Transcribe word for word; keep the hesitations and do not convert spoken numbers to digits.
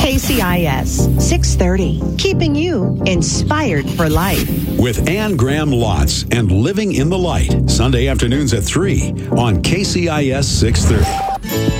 K C I S six thirty, keeping you inspired for life. With Ann Graham Lotz and Living in the Light, Sunday afternoons at three on K C I S six thirty.